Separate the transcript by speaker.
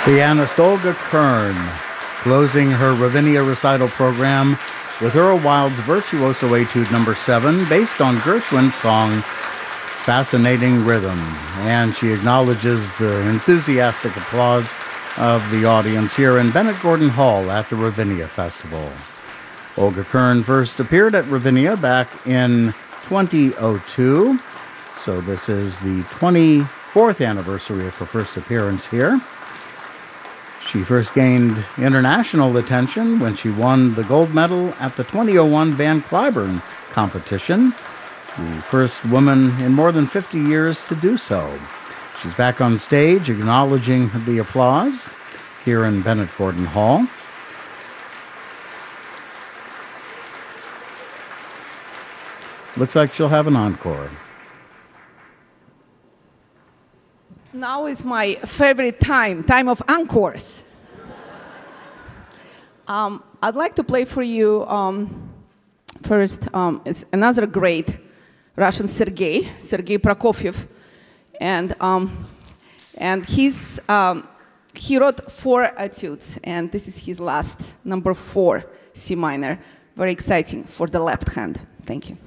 Speaker 1: Pianist Olga Kern, closing her Ravinia recital program with Earl Wild's Virtuoso Etude No. 7, based on Gershwin's song Fascinating Rhythm. And she acknowledges the enthusiastic applause of the audience here in Bennett Gordon Hall at the Ravinia Festival. Olga Kern first appeared at Ravinia back in 2002, so this is the 24th anniversary of her first appearance here. She first gained international attention when she won the gold medal at the 2001 Van Cliburn competition, the first woman in more than 50 years to do so. She's back on stage acknowledging the applause here in Bennett Gordon Hall. Looks like she'll have an encore.
Speaker 2: Now is my favorite time of encores. I'd like to play for you first. It's another great Russian Sergei Prokofiev, and he wrote 4 etudes, and this is his last, number 4, C minor. Very exciting for the left hand. Thank you.